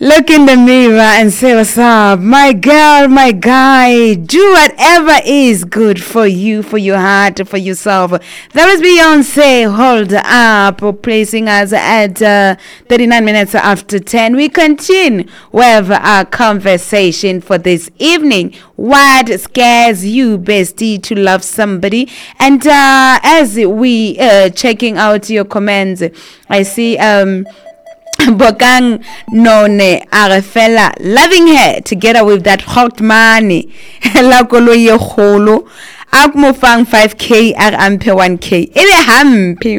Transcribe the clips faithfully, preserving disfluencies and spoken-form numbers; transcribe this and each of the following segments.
Look in the mirror and say, what's up? My girl, my guy, do whatever is good for you, for your heart, for yourself. That was Beyonce, Hold Up, placing us at uh, thirty-nine minutes after ten. We continue with our conversation for this evening. What scares you, bestie, to love somebody? And uh, as we uh, checking out your comments, I see... um. Bokang None Arefela loving her together with that hot money. La kolo ye kholo. Ak mo fang five K ar ampe one K. Ebe hampi.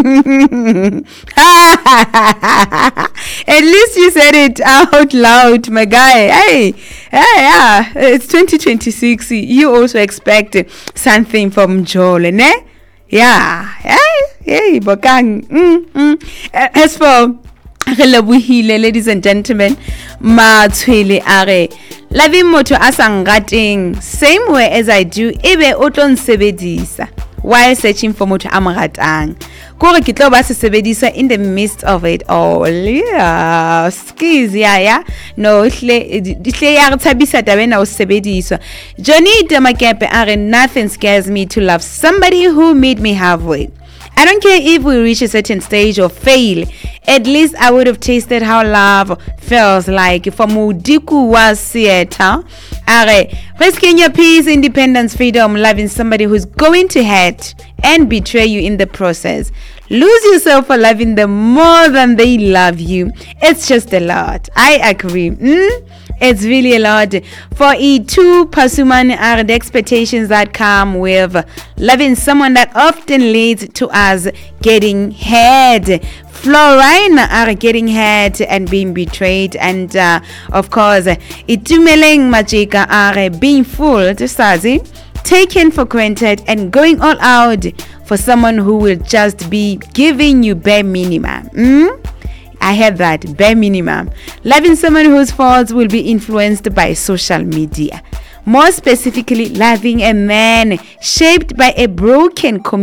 At least you said it out loud, my guy. Hey, hey, yeah. It's twenty twenty-six. You also expect something from Joel, ne? Yeah. Hey, hey, Bokang. Mm, mm. As for ladies and gentlemen, Matwele are loving motho asang rating same way as I do, ebe o tlo nsebedisa while searching for motho a mo ratang. Kore ke tlo ba se sebedisa in the midst of it all. Yeah, skis yeah yeah. No hle hle ya re thabisa tabe na o sebediswa. Johnny Demakepe are nothing scares me to love somebody who meet me halfway. I don't care if we reach a certain stage or fail. At least I would have tasted how love feels like. For Mudiku was theater. Are risking your peace, independence, freedom, loving somebody who's going to hurt and betray you in the process. Lose yourself for loving them more than they love you. It's just a lot. I agree. Mm? It's really a lot. For E two, Pasuman are the expectations that come with loving someone that often leads to us getting hurt. Florina are getting hurt and being betrayed. And uh, of course, Itumeleng Majika are being fooled, Sazi, taken for granted and going all out for someone who will just be giving you bare minimum. Mm? I heard that, bare minimum. Loving someone whose faults will be influenced by social media. More specifically, loving a man shaped by a broken community.